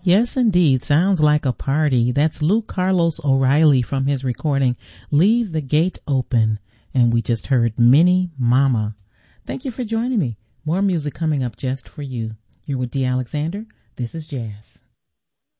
Yes, indeed. Sounds like a party. That's Luke Carlos O'Reilly from his recording, Leave the Gate Open. And we just heard Mini Mama. Thank you for joining me. More music coming up just for you. You're with Dee Alexander. This is Jazz.